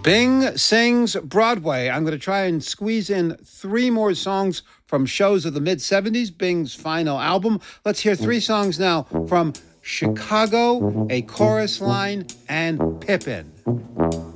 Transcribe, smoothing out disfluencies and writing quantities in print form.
Bing sings Broadway. I'm going to try and squeeze in 3 more songs from shows of the mid-'70s, Bing's final album. Let's hear 3 songs now from Chicago, A Chorus Line, and Pippin.